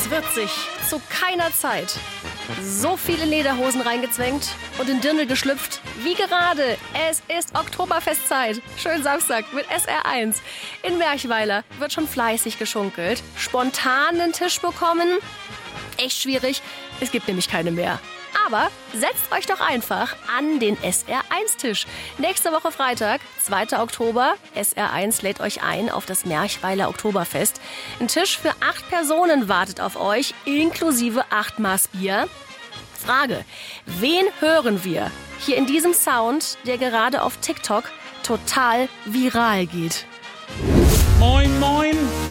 Es wird sich zu keiner Zeit so viele Lederhosen reingezwängt und in Dirndl geschlüpft wie gerade. Es ist Oktoberfestzeit. Schönen Samstag mit SR1. In Merchweiler wird schon fleißig geschunkelt. Spontan einen Tisch bekommen? Echt schwierig. Es gibt nämlich keine mehr. Aber setzt euch doch einfach an den SR1-Tisch. Nächste Woche Freitag, 2. Oktober, SR1 lädt euch ein auf das Merchweiler Oktoberfest. Ein Tisch für 8 Personen wartet auf euch, inklusive 8 Maß Bier. Frage, wen hören wir hier in diesem Sound, der gerade auf TikTok total viral geht? Moin, moin!